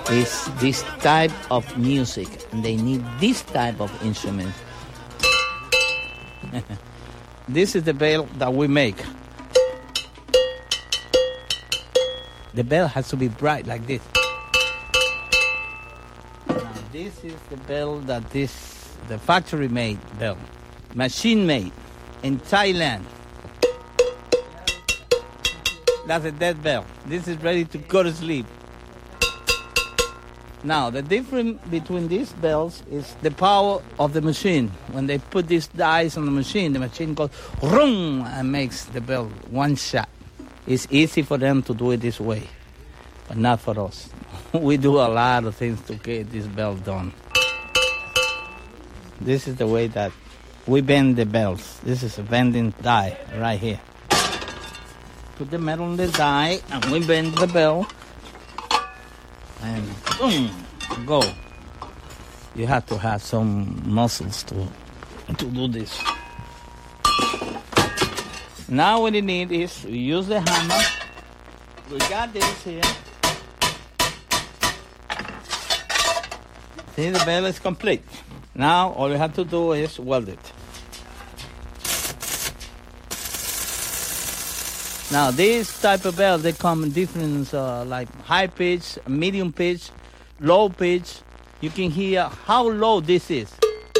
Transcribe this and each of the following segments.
is this type of music, and they need this type of instrument. This is the bell that we make. The bell has to be bright like this. Now, this is the bell that the factory-made bell, machine-made in Thailand. That's a dead bell. This is ready to go to sleep. Now, the difference between these bells is the power of the machine. When they put these dies on the machine goes ring and makes the bell one shot. It's easy for them to do it this way, but not for us. We do a lot of things to get this bell done. This is the way that we bend the bells. This is a bending die right here. Put the metal in the die and we bend the bell. And boom, go. You have to have some muscles to do this. Now what you need is we use the hammer. We got this here. See, the bell is complete. Now all you have to do is weld it. Now, this type of bell, they come in different, like high pitch, medium pitch, low pitch. You can hear how low this is.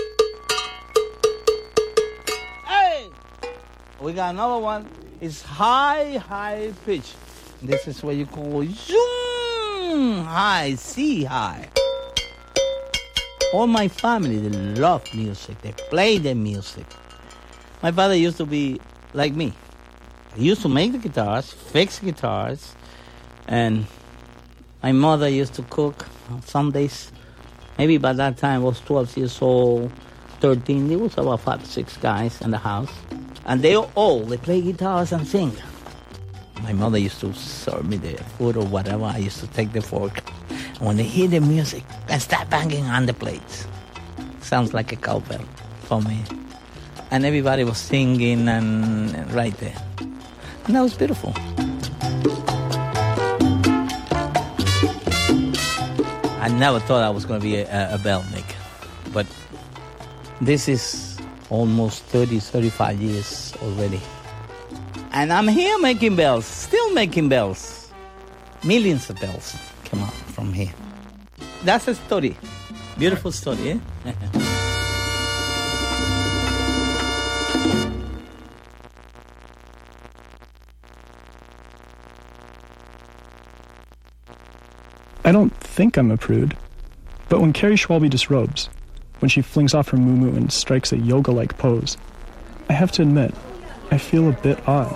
Hey! We got another one. It's high pitch. This is what you call zoom high, C high. All my family, they love music. They play the music. My father used to be like me. He used to make the guitars, fix guitars, and my mother used to cook on Sundays. Maybe by that time I was 12 years old, 13. There was about 5 or 6 guys in the house. And they play guitars and sing. My mother used to serve me the food or whatever. I used to take the fork. And when they hear the music, I start banging on the plates. Sounds like a cowbell for me. And everybody was singing and right there. And that was beautiful. I never thought I was going to be a bell maker. But this is almost 35 years already. And I'm here making bells, still making bells. Millions of bells come out from here. That's a story. Beautiful story, eh? I don't think I'm a prude, but when Carrie Schwalbe disrobes, when she flings off her muumuu and strikes a yoga-like pose, I have to admit, I feel a bit odd.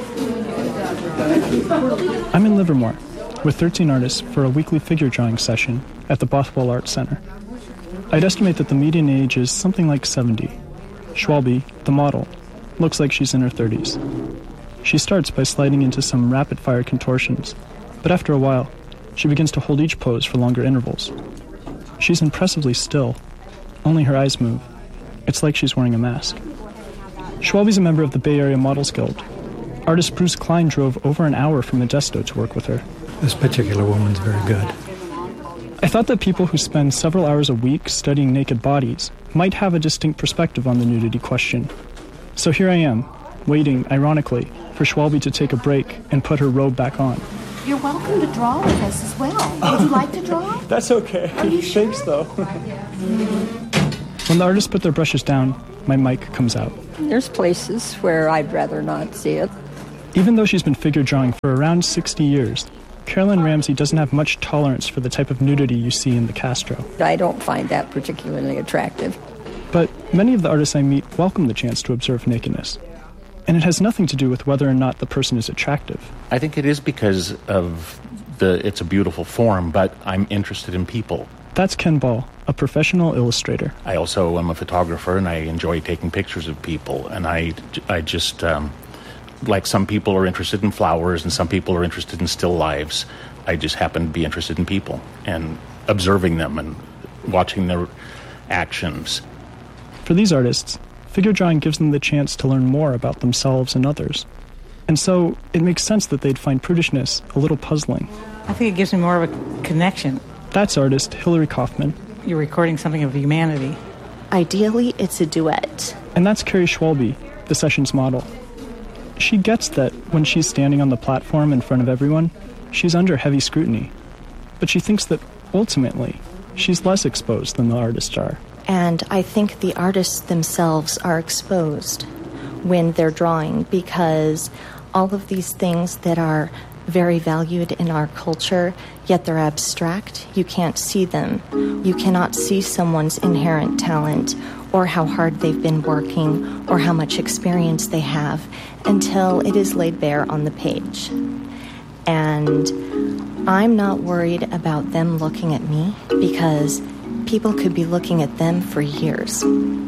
I'm in Livermore with 13 artists for a weekly figure drawing session at the Bothwell Art Center. I'd estimate that the median age is something like 70. Schwalbe, the model, looks like she's in her 30s. She starts by sliding into some rapid-fire contortions, but after a while, she begins to hold each pose for longer intervals. She's impressively still. Only her eyes move. It's like she's wearing a mask. Schwalbe's a member of the Bay Area Models Guild. Artist Bruce Klein drove over an hour from Modesto to work with her. This particular woman's very good. I thought that people who spend several hours a week studying naked bodies might have a distinct perspective on the nudity question. So here I am, waiting, ironically, for Schwalbe to take a break and put her robe back on. You're welcome to draw with us as well. Would you like to draw? That's okay. Are you sure? Thanks, though. When the artists put their brushes down, my mic comes out. There's places where I'd rather not see it. Even though she's been figure drawing for around 60 years, Carolyn Ramsey doesn't have much tolerance for the type of nudity you see in the Castro. I don't find that particularly attractive. But many of the artists I meet welcome the chance to observe nakedness. And it has nothing to do with whether or not the person is attractive. I think it is because of it's a beautiful form, but I'm interested in people. That's Ken Ball, a professional illustrator. I also am a photographer, and I enjoy taking pictures of people. And I just, like some people are interested in flowers and some people are interested in still lives, I just happen to be interested in people and observing them and watching their actions. For these artists, figure drawing gives them the chance to learn more about themselves and others. And so it makes sense that they'd find prudishness a little puzzling. I think it gives me more of a connection That's artist Hilary Kaufman. You're recording something of humanity. Ideally, it's a duet. And that's Carrie Schwalbe, the session's model. She gets that when she's standing on the platform in front of everyone, she's under heavy scrutiny. But she thinks that, ultimately, she's less exposed than the artists are. And I think the artists themselves are exposed when they're drawing, because all of these things that are very valued in our culture, yet they're abstract, you can't see them. You cannot see someone's inherent talent or how hard they've been working or how much experience they have until it is laid bare on the page. And I'm not worried about them looking at me because people could be looking at them for years.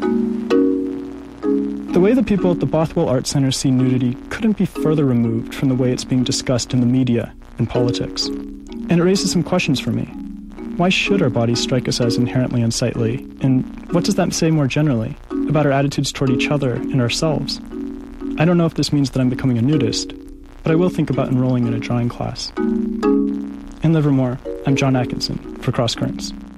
The way the people at the Bothwell Art Center see nudity couldn't be further removed from the way it's being discussed in the media and politics. And it raises some questions for me. Why should our bodies strike us as inherently unsightly? And what does that say more generally about our attitudes toward each other and ourselves? I don't know if this means that I'm becoming a nudist, but I will think about enrolling in a drawing class. In Livermore, I'm John Atkinson for Cross Currents.